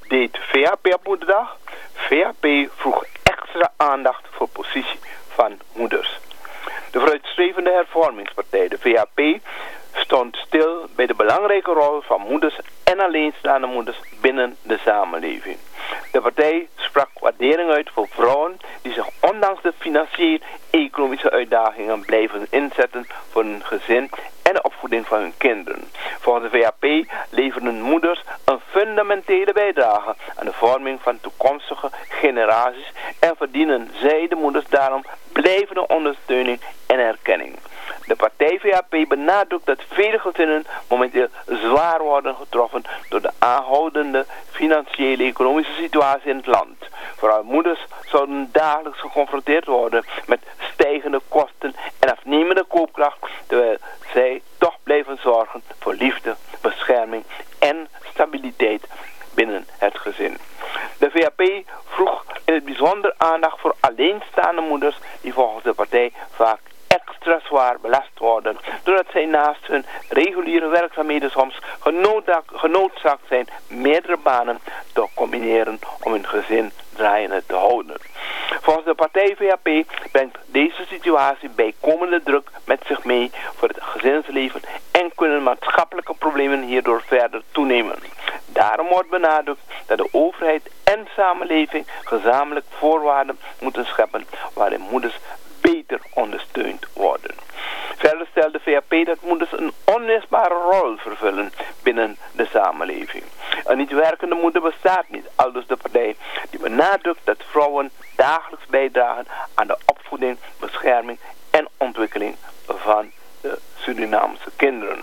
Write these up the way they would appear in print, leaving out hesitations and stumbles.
deed VHP op Moederdag? VHP vroeg extra aandacht voor de positie van moeders. De vooruitstrevende hervormingspartij, de VHP, stond stil bij de belangrijke rol van moeders en alleenstaande moeders binnen de samenleving. De partij sprak waardering uit voor vrouwen die zich ondanks de financieel-economische uitdagingen blijven inzetten voor hun gezin en de opvoeding van hun kinderen. Volgens de VHP leveren moeders een fundamentele bijdrage aan de vorming van toekomstige generaties en verdienen zij, de moeders, daarom blijvende ondersteuning en erkenning. De partij VHP benadrukt dat vele gezinnen momenteel zwaar worden getroffen door de aanhoudende financiële economische situatie in het land. Vooral moeders zouden dagelijks geconfronteerd worden met stijgende kosten en afnemende koopkracht, terwijl zij toch blijven zorgen voor liefde, bescherming en stabiliteit binnen het gezin. De VHP vroeg in het bijzonder aandacht voor alleenstaande moeders die volgens de partij vaak extra zwaar belast worden, doordat zij naast hun reguliere werkzaamheden soms genoodzaakt zijn meerdere banen te combineren om hun gezin draaiende te houden. Volgens de partij VHP brengt deze situatie bijkomende druk met zich mee voor het gezinsleven en kunnen maatschappelijke problemen hierdoor verder toenemen. Daarom wordt benadrukt dat de overheid en samenleving gezamenlijk voorwaarden moeten scheppen waarin moeders beter ondersteund worden. Verder stelt de VHP dat moeders een onmisbare rol vervullen binnen de samenleving. Een niet werkende moeder bestaat niet, aldus de partij, die benadrukt dat vrouwen dagelijks bijdragen aan de opvoeding, bescherming en ontwikkeling van de Surinaamse kinderen.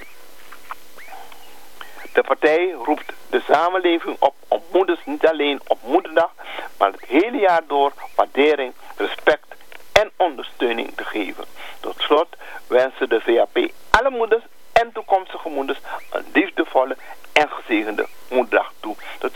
De partij roept de samenleving op om moeders niet alleen op Moederdag, maar het hele jaar door waardering, respect en ondersteuning te geven. Tot slot wensen de VHP alle moeders en toekomstige moeders een liefdevolle en gezegende Moederdag toe. Tot